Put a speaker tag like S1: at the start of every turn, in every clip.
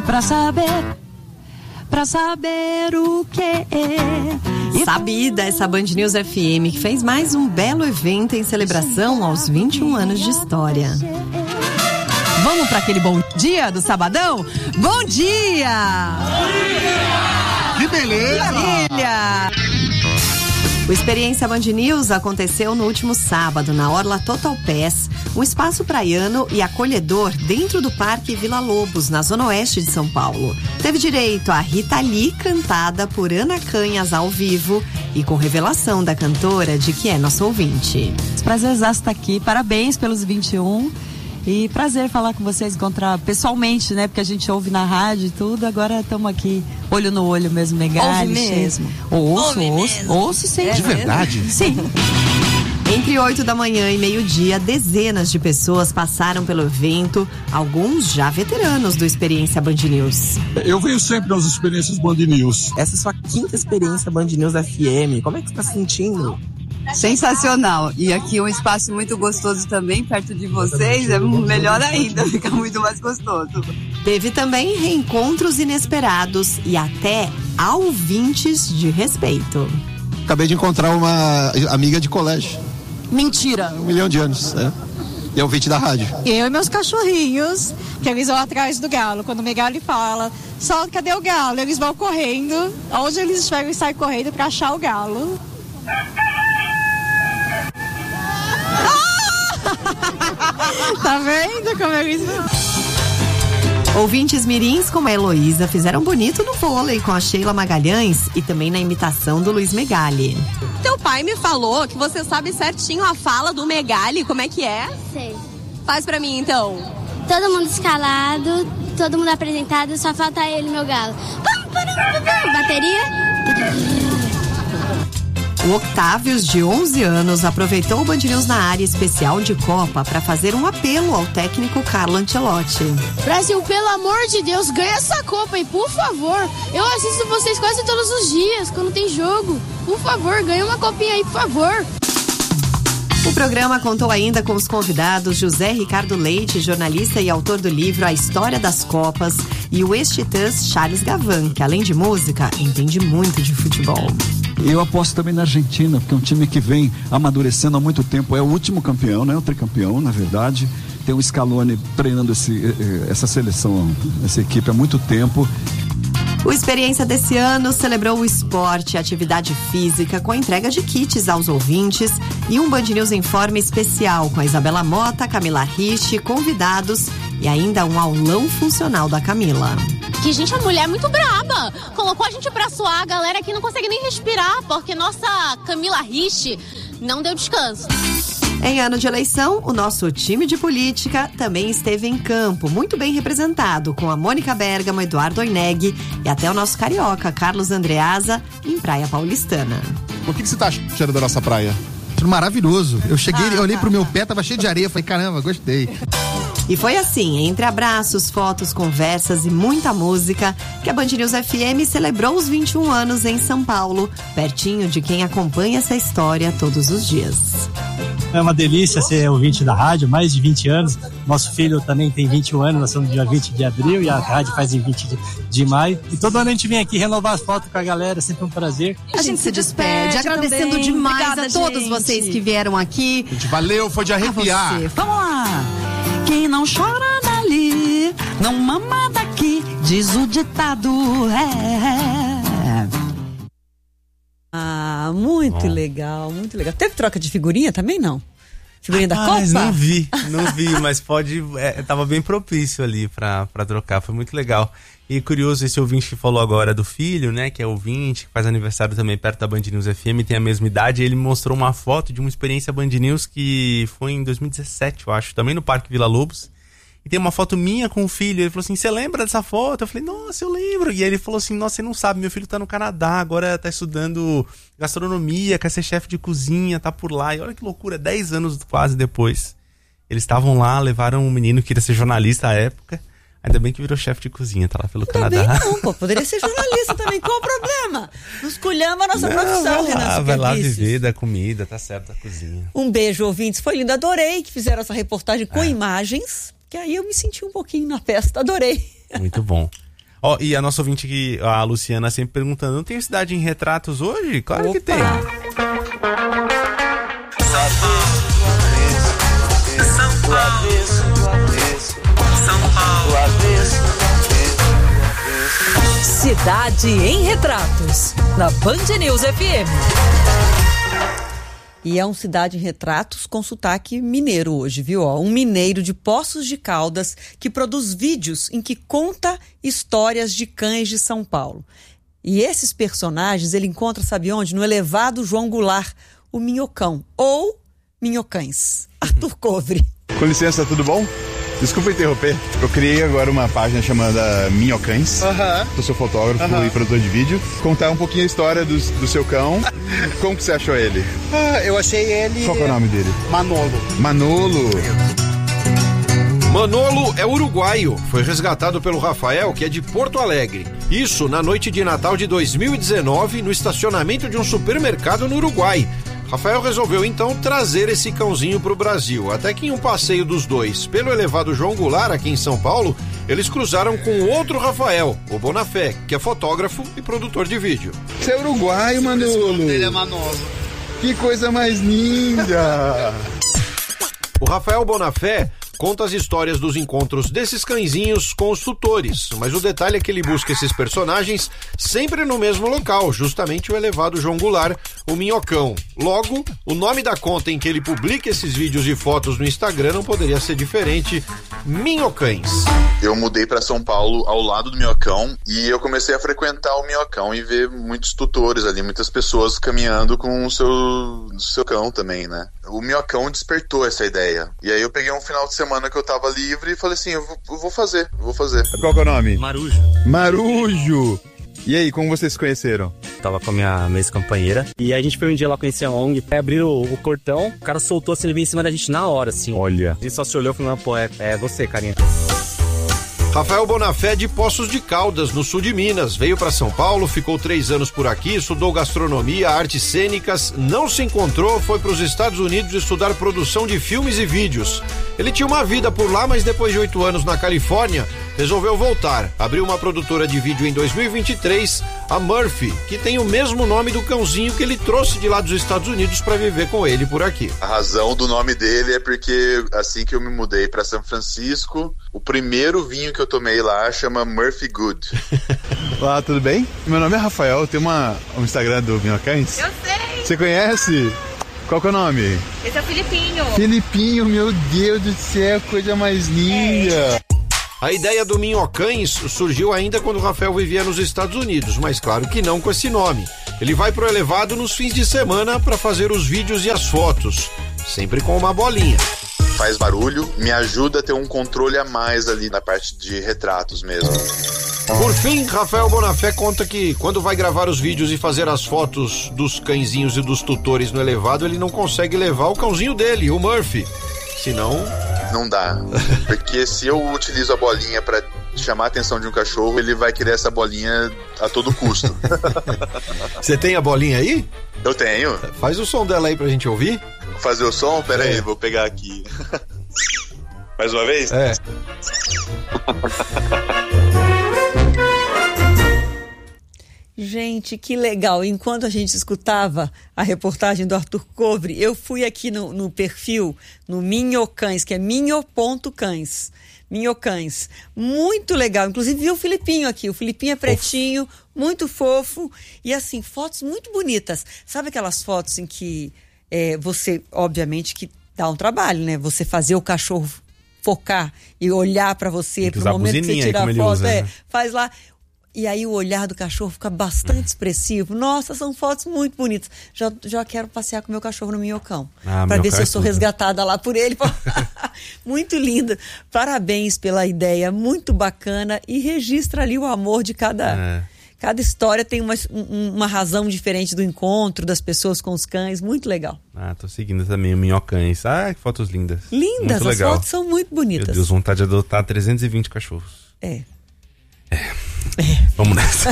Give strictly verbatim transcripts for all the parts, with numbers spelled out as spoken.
S1: pra saber, pra saber o que é.
S2: Sabida essa Band News F M, que fez mais um belo evento em celebração aos vinte e um anos de história.
S1: Vamos para aquele bom dia do sabadão? Bom dia!
S3: Bom dia! Que beleza!
S2: Maravilha! O Experiência Band News aconteceu no último sábado, na Orla Total Pass, um espaço praiano e acolhedor dentro do Parque Vila Lobos, na zona oeste de São Paulo. Teve direito a Rita Lee, cantada por Ana Canhas ao vivo e com revelação da cantora de que é nosso ouvinte.
S1: Prazer estar aqui, parabéns pelos vinte e um. E prazer falar com vocês, encontrar pessoalmente, né? Porque a gente ouve na rádio e tudo, agora estamos aqui, olho no olho mesmo, Megali.
S2: Ouve mesmo.
S1: Ouço,
S2: ouve
S1: ouço,
S2: mesmo.
S1: ouço sim.
S3: É de verdade?
S1: Sim.
S2: Entre oito da manhã e meio-dia, dezenas de pessoas passaram pelo evento, alguns já veteranos do Experiência Band News.
S4: Eu venho sempre nas experiências Band News.
S5: Essa é a sua quinta experiência Band News F M, como é que você está se sentindo?
S6: Sensacional. E aqui um espaço muito gostoso também, perto de vocês, é melhor ainda, fica muito mais gostoso.
S2: Teve também reencontros inesperados e até ouvintes de respeito.
S7: Acabei de encontrar uma amiga de colégio.
S1: Mentira!
S7: Um milhão de anos, é. E é ouvinte da rádio.
S8: Eu e meus cachorrinhos, que eles vão atrás do galo. Quando o Megali fala, só cadê o galo? Eles vão correndo, onde eles estiverem, eles saem correndo pra achar o galo. Tá vendo como é isso?
S2: Ouvintes mirins como a Heloísa fizeram bonito no vôlei com a Sheila Magalhães e também na imitação do Luiz Megali.
S9: Teu pai me falou que você sabe certinho a fala do Megali, como é que é?
S10: Sei.
S9: Faz pra mim então.
S10: Todo mundo escalado, todo mundo apresentado, só falta ele, meu galo. Bateria?
S2: O Octávios, de onze anos, aproveitou o Band News na área especial de Copa para fazer um apelo ao técnico Carlo Ancelotti.
S11: Brasil, pelo amor de Deus, ganha essa Copa aí, por favor. Eu assisto vocês quase todos os dias, quando tem jogo. Por favor, ganha uma copinha aí, por favor.
S2: O programa contou ainda com os convidados José Ricardo Leite, jornalista e autor do livro A História das Copas, e o ex-titãs Charles Gavan, que além de música, entende muito de futebol.
S12: Eu aposto também na Argentina, porque é um time que vem amadurecendo há muito tempo, é o último campeão, né? O tricampeão, na verdade. Tem o Scaloni treinando esse, essa seleção, essa equipe há muito tempo.
S2: O Experiência desse ano celebrou o esporte e a atividade física com a entrega de kits aos ouvintes e um Band News em forma especial com a Isabela Mota, Camila Ricci, convidados e ainda um aulão funcional da Camila.
S13: Que, gente, a mulher é muito braba. Colocou a gente pra suar, a galera aqui não consegue nem respirar, porque nossa Camila Ricci não deu descanso.
S2: Em ano de eleição, o nosso time de política também esteve em campo, muito bem representado, com a Mônica Bergamo, Eduardo Oineg e até o nosso carioca, Carlos Andreasa, em Praia Paulistana.
S3: O que, que você tá achando da nossa praia?
S14: Maravilhoso. Eu cheguei,
S2: Ah,
S14: eu olhei
S2: tá,
S14: pro meu
S2: tá.
S14: pé, tava cheio de areia, falei, caramba, gostei.
S2: E foi assim, entre abraços, fotos, conversas e muita música, que a Band News F M celebrou os vinte e um anos em São Paulo, pertinho de quem acompanha essa história todos os dias.
S15: É uma delícia ser ouvinte da rádio, mais de vinte anos. Nosso filho também tem vinte e um anos, nós somos dia vinte de abril e a rádio faz em vinte de maio. E todo ano a gente vem aqui renovar as fotos com a galera, é sempre um prazer.
S2: A gente se despede, agradecendo
S1: também.
S2: demais
S1: Obrigada,
S2: a todos
S1: gente.
S2: vocês que vieram aqui.
S3: Gente, valeu, foi de arrepiar.
S1: Vamos lá. Quem não chora dali, não mama daqui, diz o ditado. É. Ah, muito
S16: Bom.
S1: legal, muito legal. Teve troca de figurinha também, não? Figurinha da
S16: ah,
S1: Copa?
S16: Mas não vi, não vi, mas pode, é, tava bem propício ali pra, pra trocar, foi muito legal. E curioso, esse ouvinte que falou agora do filho, né, que é ouvinte, que faz aniversário também perto da Band News F M, tem a mesma idade, ele mostrou uma foto de uma experiência Band News que foi em dois mil e dezessete, eu acho, também no Parque Vila Lobos. E tem uma foto minha com o filho. Ele falou assim, você lembra dessa foto? Eu falei, nossa, eu lembro. E aí ele falou assim, nossa, você não sabe, meu filho tá no Canadá, agora tá estudando gastronomia, quer ser chefe de cozinha, tá por lá. E olha que loucura, dez anos quase depois. Eles estavam lá, levaram um menino que queria ser jornalista à época. Ainda bem que virou chefe de cozinha, tá lá pelo
S1: Ainda
S16: Canadá.
S1: bem não, pô, poderia ser jornalista também, qual o problema? Nos culhamos a nossa
S16: Não,
S1: profissão,
S16: vai lá,
S1: Renan.
S16: vai lá viver da comida, tá certo, da cozinha.
S1: Um beijo, ouvintes, foi lindo, adorei que fizeram essa reportagem com
S16: É.
S1: imagens, que aí eu me senti um pouquinho na festa, adorei.
S16: Muito bom. Ó, e a nossa ouvinte aqui, a Luciana, sempre perguntando, não tem cidade em retratos hoje? Claro Opa. que tem.
S17: São Paulo, São Paulo,
S18: Cidade em Retratos, na Band News F M.
S1: E é um Cidade em Retratos com sotaque mineiro hoje, viu? Ó, um mineiro de Poços de Caldas que produz vídeos em que conta histórias de cães de São Paulo. E esses personagens ele encontra, sabe onde? No elevado João Goulart, o Minhocão, ou Minhocães. Arthur Covre.
S19: Com licença, tudo bom? Desculpa interromper. Eu criei agora uma página chamada Minhocães. Aham. Sou seu fotógrafo uh-huh. e produtor de vídeo. Contar um pouquinho a história do, do seu cão. Como que você achou ele?
S20: Ah, eu achei ele...
S19: Qual que é o nome dele?
S20: Manolo.
S19: Manolo.
S21: Manolo é uruguaio. Foi resgatado pelo Rafael, que é de Porto Alegre. Isso na noite de Natal de dois mil e dezenove, no estacionamento de um supermercado no Uruguai. Rafael resolveu então trazer esse cãozinho para o Brasil, até que em um passeio dos dois pelo elevado João Goulart, aqui em São Paulo, eles cruzaram com outro Rafael, o Bonafé, que é fotógrafo e produtor de vídeo.
S19: Você é uruguaio, Manolo?
S20: Ele é Manolo.
S19: Que coisa mais linda!
S21: O Rafael Bonafé conta as histórias dos encontros desses cãezinhos com os tutores, mas o detalhe é que ele busca esses personagens sempre no mesmo local, justamente o elevado João Goulart, o Minhocão. Logo, o nome da conta em que ele publica esses vídeos e fotos no Instagram não poderia ser diferente, Minhocães.
S22: Eu mudei para São Paulo ao lado do Minhocão e eu comecei a frequentar o Minhocão e ver muitos tutores ali, muitas pessoas caminhando com o seu, seu cão também, né? O Minhocão despertou essa ideia. E aí eu peguei um final de semana que eu tava livre e falei assim, eu vou, eu vou fazer, eu vou fazer.
S19: Qual que é o nome?
S20: Marujo.
S19: Marujo! E aí, como vocês se conheceram?
S23: Tava com a minha ex-companheira e a gente foi um dia lá conhecer a O N G, abriram o, o portão, o cara soltou assim, ele veio em cima da gente na hora, assim.
S19: Olha.
S23: A gente só se olhou e falou, pô, é, é você, carinha.
S21: Rafael Bonafé de Poços de Caldas, no sul de Minas. Veio para São Paulo, ficou três anos por aqui, estudou gastronomia, artes cênicas, não se encontrou, foi para os Estados Unidos estudar produção de filmes e vídeos. Ele tinha uma vida por lá, mas depois de oito anos na Califórnia, resolveu voltar. Abriu uma produtora de vídeo em dois mil e vinte e três, a Murphy, que tem o mesmo nome do cãozinho que ele trouxe de lá dos Estados Unidos para viver com ele por aqui.
S22: A razão do nome dele é porque assim que eu me mudei para São Francisco, o primeiro vinho que eu tomei lá chama Murphy Good.
S19: Olá, tudo bem? Meu nome é Rafael, eu tenho uma, um Instagram do Minhocães.
S24: Eu sei!
S19: Você conhece? Qual que é o nome?
S24: Esse é o Filipinho.
S19: Filipinho, meu Deus do céu, coisa mais linda.
S24: É.
S21: A ideia do Minhocães surgiu ainda quando o Rafael vivia nos Estados Unidos, mas claro que não com esse nome. Ele vai pro elevado nos fins de semana para fazer os vídeos e as fotos, sempre com uma bolinha.
S22: Faz barulho, me ajuda a ter um controle a mais ali na parte de retratos mesmo.
S21: Por fim, Rafael Bonafé conta que quando vai gravar os vídeos e fazer as fotos dos cãezinhos e dos tutores no elevado, ele não consegue levar o cãozinho dele, o Murphy. Senão...
S22: Não dá, porque se eu utilizo a bolinha pra chamar a atenção de um cachorro, ele vai querer essa bolinha a todo custo.
S21: Você tem a bolinha aí?
S22: Eu tenho.
S21: Faz o som dela aí pra gente ouvir.
S22: Fazer o som? Pera
S21: é.
S22: aí, vou pegar aqui. Mais uma vez?
S21: É.
S1: Gente, que legal. Enquanto a gente escutava a reportagem do Arthur Covre, eu fui aqui no, no perfil, no Minhocães, que é minho.cães. Minhocães. Muito legal. Inclusive vi o Filipinho aqui. O Filipinho é pretinho, fofo. Muito fofo. E assim, fotos muito bonitas. Sabe aquelas fotos em que é, você, obviamente, que dá um trabalho, né? Você fazer o cachorro focar e olhar para você pro momento que você tira a foto. Usa, é, né? Faz lá... E aí o olhar do cachorro fica bastante expressivo. Nossa, são fotos muito bonitas. Já, já quero passear com o meu cachorro no Minhocão. Ah, para ver se eu sou resgatada lá por ele. Muito linda. Parabéns pela ideia, muito bacana. E registra ali o amor de cada... É. Cada história tem uma, uma razão diferente do encontro das pessoas com os cães. Muito legal.
S16: Ah, tô seguindo também o Minhocães. Ah, que fotos lindas.
S1: Lindas, muito as legal. Fotos são muito bonitas.
S16: Meu Deus, vontade de adotar trezentos e vinte cachorros.
S1: É.
S16: É. É. Vamos nessa.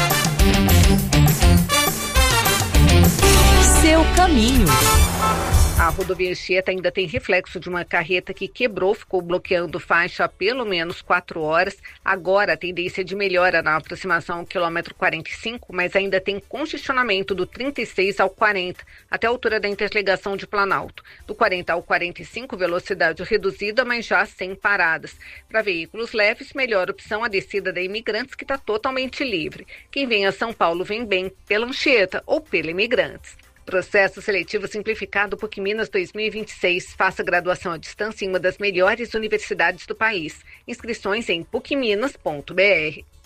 S18: Seu caminho.
S4: A rodovia Anchieta ainda tem reflexo de uma carreta que quebrou, ficou bloqueando faixa há pelo menos quatro horas. Agora a tendência de melhora na aproximação ao quilômetro quarenta e cinco, mas ainda tem congestionamento do trinta e seis ao quarenta, até a altura da interligação de Planalto. Do quarenta ao quarenta e cinco, velocidade reduzida, mas já sem paradas. Para veículos leves, melhor opção a descida da Imigrantes, que está totalmente livre. Quem vem a São Paulo vem bem pela Anchieta ou pela Imigrantes. Processo seletivo simplificado PUC Minas dois mil e vinte e seis. Faça graduação à distância em uma das melhores universidades do país. Inscrições em puc minas ponto b r.